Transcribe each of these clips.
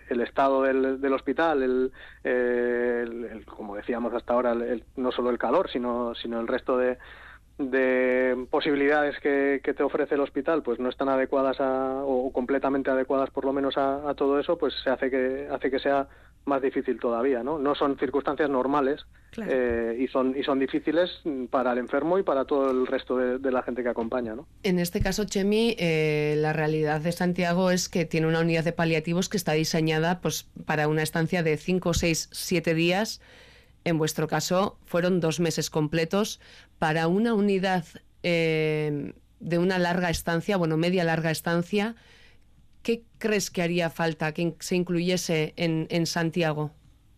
el estado del hospital, como decíamos hasta ahora, no solo el calor, sino el resto de posibilidades que te ofrece el hospital, pues no están adecuadas o completamente adecuadas por lo menos a todo eso, pues hace que sea más difícil todavía, ¿no? No son circunstancias normales, claro. y son difíciles para el enfermo y para todo el resto de la gente que acompaña, ¿no? En este caso, Chemi, la realidad de Santiago es que tiene una unidad de paliativos que está diseñada pues para una estancia de 5, 6, 7 días. En vuestro caso fueron 2 meses completos para una unidad de una larga estancia, media larga estancia. ¿Qué crees que haría falta que se incluyese en Santiago?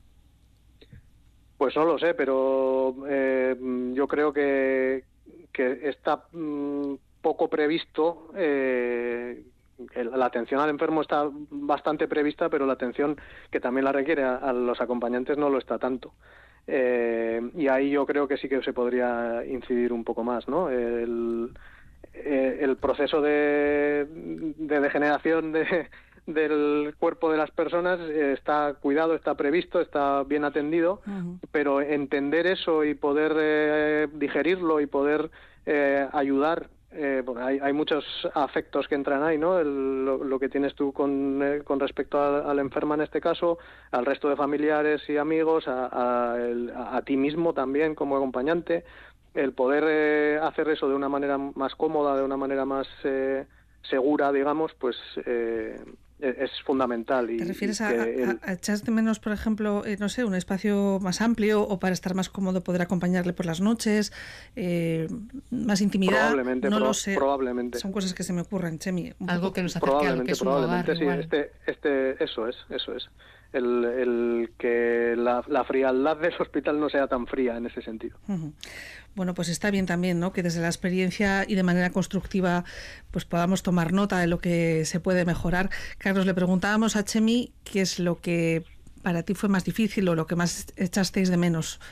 Pues no lo sé, pero yo creo que está poco previsto. La atención al enfermo está bastante prevista, pero la atención que también la requiere a los acompañantes no lo está tanto. Y ahí yo creo que sí que se podría incidir un poco más, ¿no? El proceso de degeneración del cuerpo de las personas está cuidado, está previsto, está bien atendido, pero entender eso y poder digerirlo y poder ayudar. Hay muchos afectos que entran ahí, ¿no? Lo que tienes tú con respecto a la enferma en este caso, al resto de familiares y amigos, a ti mismo también como acompañante, el poder hacer eso de una manera más cómoda, de una manera más segura, digamos, pues es fundamental. ¿Te refieres a echar de menos, por ejemplo, no sé, un espacio más amplio o para estar más cómodo poder acompañarle por las noches, más intimidad? Probablemente, no lo sé. Probablemente. Son cosas que se me ocurren, Chemi. Algo que nos acerque a lo que es un hogar, sí, eso es. El que la frialdad del hospital no sea tan fría en ese sentido. Bueno, pues está bien también, ¿no?, que desde la experiencia y de manera constructiva pues podamos tomar nota de lo que se puede mejorar. Carlos, le preguntábamos a Chemi qué es lo que para ti fue más difícil o lo que más echasteis de menos.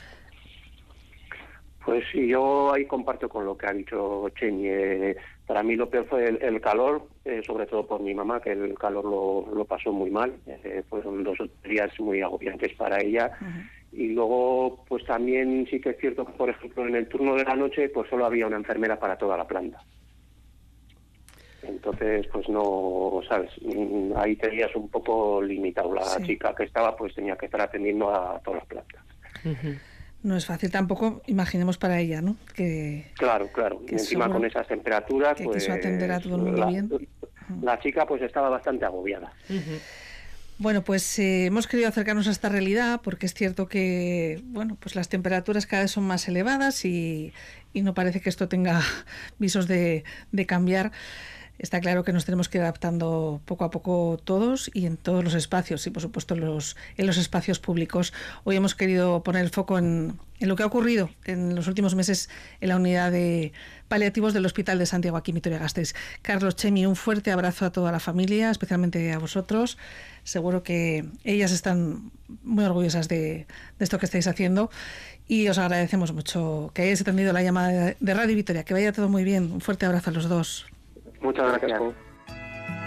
Pues sí, yo ahí comparto con lo que ha dicho Chemi. Para mí lo peor fue el calor, sobre todo por mi mamá, que el calor lo pasó muy mal. Fueron 2 días muy agobiantes para ella. Y luego, pues también sí que es cierto que, por ejemplo, en el turno de la noche, pues solo había una enfermera para toda la planta. Entonces, pues no, ¿sabes? Ahí tenías un poco limitado. La chica que estaba, pues tenía que estar atendiendo a todas las plantas. No es fácil tampoco, imaginemos para ella, ¿no? Claro. Que encima con esas temperaturas, que pues quiso atender a todo el mundo bien. La chica pues estaba bastante agobiada. Bueno, pues hemos querido acercarnos a esta realidad porque es cierto que, bueno, pues las temperaturas cada vez son más elevadas y no parece que esto tenga visos de cambiar. Está claro que nos tenemos que ir adaptando poco a poco todos y en todos los espacios y por supuesto en los espacios públicos. Hoy hemos querido poner el foco en lo que ha ocurrido en los últimos meses en la unidad de paliativos del Hospital de Santiago aquí en Vitoria-Gasteiz. Carlos, Chemi, un fuerte abrazo a toda la familia, especialmente a vosotros. Seguro que ellas están muy orgullosas de esto que estáis haciendo y os agradecemos mucho que hayáis atendido la llamada de Radio Vitoria. Que vaya todo muy bien. Un fuerte abrazo a los dos. Muchas gracias.